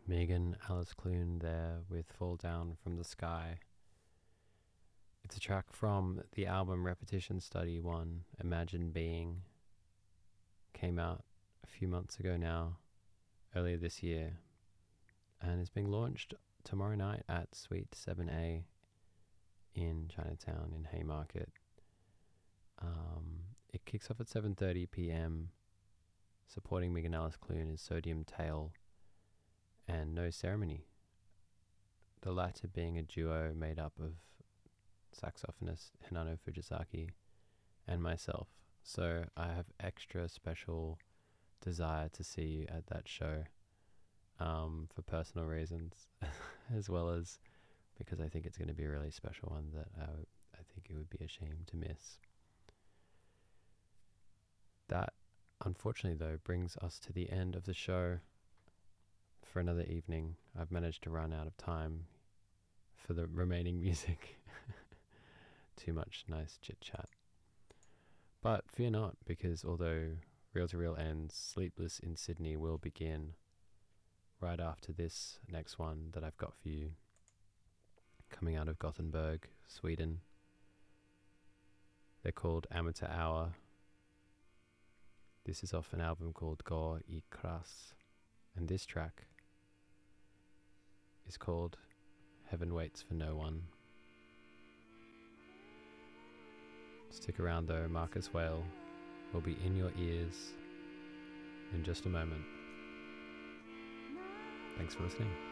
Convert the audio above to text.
Megan Alice Clune there with Fall Down from the Sky. It's a track from the album Repetition Study 1, Imagine Being. Came out a few months ago now, earlier this year, and is being launched tomorrow night at Suite 7A in Chinatown in Haymarket. It kicks off at 7:30 p.m. Supporting Megan Alice Clune is Sodium Tail and No Ceremony, the latter being a duo made up of saxophonist Hinano Fujisaki and myself. So I have extra special desire to see you at that show, for personal reasons, as well as because I think it's going to be a really special one that I think it would be a shame to miss. That, unfortunately, though, brings us to the end of the show for another evening. I've managed to run out of time for the remaining music. Too much nice chit-chat. But fear not, because although Reel to Reel ends, Sleepless in Sydney will begin right after this next one that I've got for you, coming out of Gothenburg, Sweden. They're called Amateur Hour. This is off an album called Gå I Kras, and this track is called Heaven Waits for No One. Stick around though, Marcus Whale will be in your ears in just a moment. Thanks for listening.